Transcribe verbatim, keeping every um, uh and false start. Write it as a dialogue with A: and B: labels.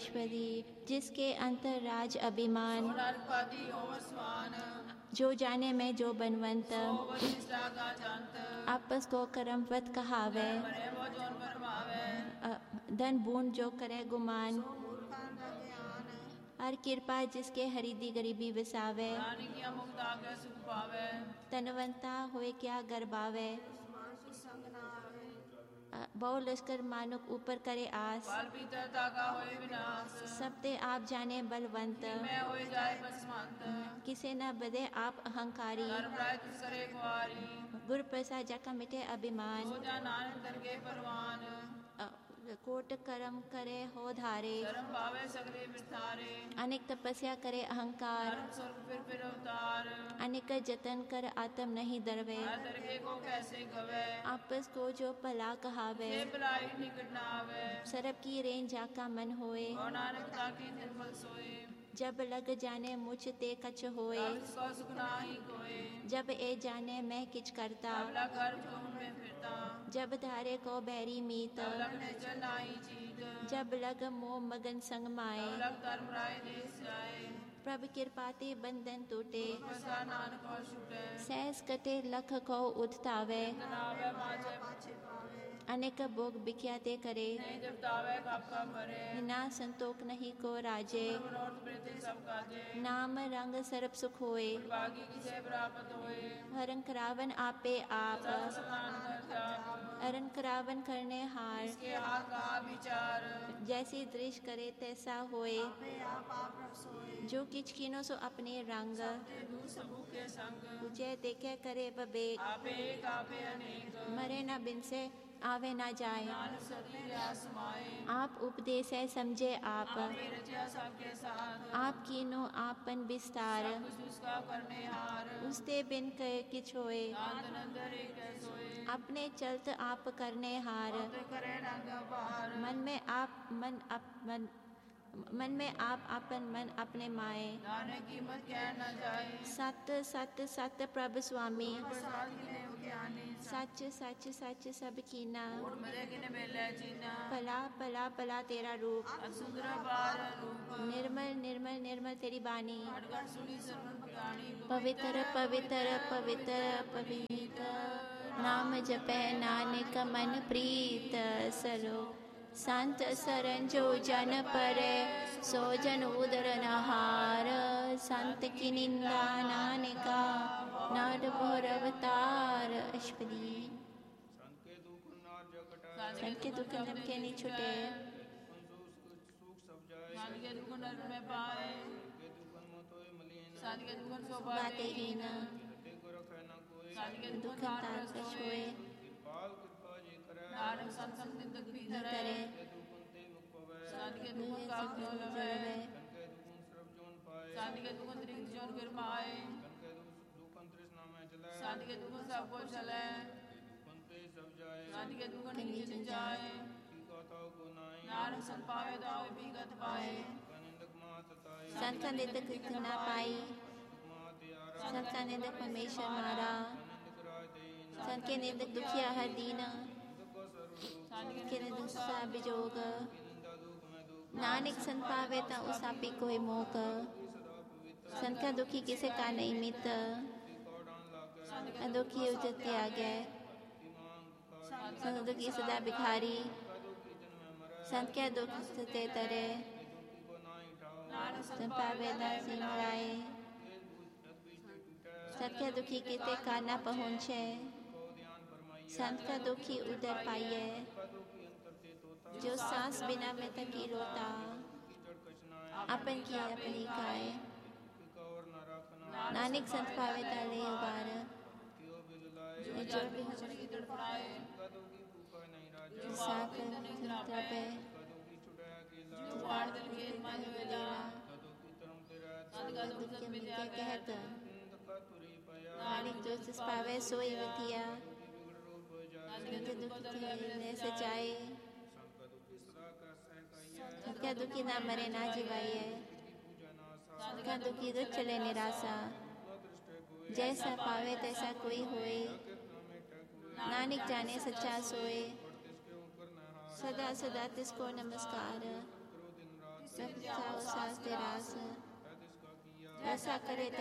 A: ईश्वरी, जिसके अंतराज अभिमान, जो जाने में जो बनवंत, आपस को कर्मवत कहावे, धन बूंद जो करे गुमान, हर कृपा जिसके हरिदी गरीबी विसावे, तनवंता होए क्या गर्भावे, बहु लश्कर मानुक ऊपर करे आस, सब ते आप जाने बलवंत, किसे न बदे आप अहंकारी, गुरु प्रसाद जाका मिटे अभिमान, कोट कर्म करे हो धारे, अनेक तपस्या करे अहंकार, अनेक जतन कर आत्म नहीं दरवे, आपस को जो भला कहावे, सरब की रेंज जाका मन होए, जब लग जाने मुझ ते कछ होए, जब ए जाने मैं किच करता, जब धारे को बैरी मीत, जब लग मोह मगन संग माए, प्रभ कृपाते बंधन टूटे, सहस कटे लख को उठतावे, अनेक भोग बिख्याते करे, ना संतोख नहीं को राजे, नाम रंग सरब सुख होए, हरन करावन आपे आप, हरन करावन करने हार, जैसी दृश्य करे तैसा होए, जो किच कीनो सो अपने रंग, तुझे देखे करे बबेक, मरे न बिन से आवे ना जाए, आप उपदेश है समझे आप, आप कीनो आपन विस्तार, उसते बिन कहे किछ होए, अपने चलत आप करने हार, मन में आप मन अप मन मन में आप अपन मन अपने माए, सत सत सत प्रभ स्वामी, सच सच सच सब कीना, भला भला भला तेरा रूप, निर्मल निर्मल निर्मल तेरी बानी, पवित्र पवित्र पवित्र पवित्र, नाम जपै नानक मन प्रीत सलो, संत सरन जो जन परे, सो जन उदर नहार, संत की निंदा नानिका, नर भोर अवतार अश्वदी, संत के दुख नरक के नहीं छुटे, बातें ही न दुख तार कश होए, नारक संसंग करे, साधके दुखन काक जोन लवे, साधके दुखन त्रिक जोन गिरमाए, साधके दुखन सब को चले, साधके दुखन नीचे जाए, नारक संत पावे दावे भीगत पाए, संत का निंदक ना पाई, संत का निंदक परमेश्वर मारा, संत के निंदक दुखिया हर दीना, के निंदक सा बिजोग, नानक संत पावे ता उसापी कोई मोक, संत का दुखी किसे का नहीं मित, दुखी उचित त्यागे, संत दुखी सदा भिखारी, संत के दुख सते तरे, संत पावे ता सिमराए, संत के दुखी किते का न पहुँचे, संत का दुखी उदर पाइए, जो सांस बिना में तकी रोता, अपन की अपनी काए, नानक संत पावे ताले उबार, जो भी साक पे, दुख के मिलते कहत, नानक जो जिस पावे सोई विधिया, दुख के सचाए, क्या दुखी ना मरे ना जीवाए, क्या दुखी तो चले निराशा, जैसा पावे तैसा कोई होए, नानक जाने सच्चा सोए, सदा सदा तिसको नमस्कार, ऐसा करे